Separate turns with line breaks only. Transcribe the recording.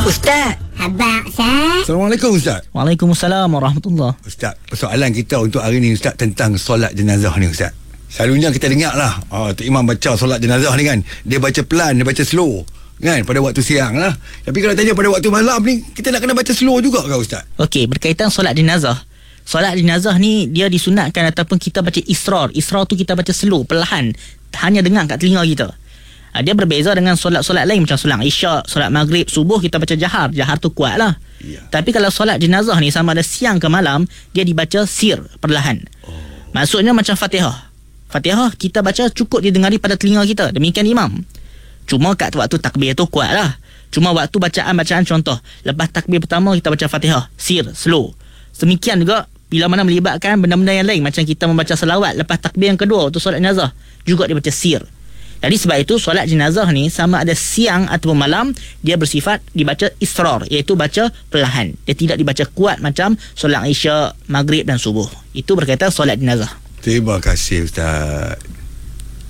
Ustaz.
Abang Ustaz.
Assalamualaikum Ustaz.
Waalaikumsalam warahmatullahi.
Ustaz, persoalan kita untuk hari ni Ustaz tentang solat jenazah ni Ustaz. Selalunya kita dengar lah Tok Imam baca solat jenazah ni kan, dia baca pelan, dia baca slow kan, pada waktu siang lah. Tapi kalau tanya pada waktu malam ni, kita nak kena baca slow juga ke Ustaz?
Okey, berkaitan solat jenazah. Solat jenazah ni dia disunatkan ataupun kita baca israr. Israr tu kita baca slow, perlahan, hanya dengar kat telinga kita. Dia berbeza dengan solat-solat lain macam solat isyak, solat maghrib, subuh kita baca jahar. Jahar tu kuat lah. Ya. Tapi kalau solat jenazah ni sama ada siang ke malam, dia dibaca sir, perlahan. Maksudnya macam Fatihah. Fatihah kita baca cukup didengari pada telinga kita. Demikian imam. Cuma kat waktu takbir tu kuat lah. Cuma waktu bacaan contoh, lepas takbir pertama kita baca Fatihah, sir, slow. Demikian juga bila mana melibatkan benda-benda yang lain, macam kita membaca selawat lepas takbir yang kedua untuk solat jenazah, juga dia baca sir. Jadi sebab itu solat jenazah ni sama ada siang ataupun malam, dia bersifat dibaca israr, iaitu baca perlahan. Dia tidak dibaca kuat macam solat isyak, maghrib dan subuh. Itu berkaitan solat jenazah.
Terima kasih Ustaz.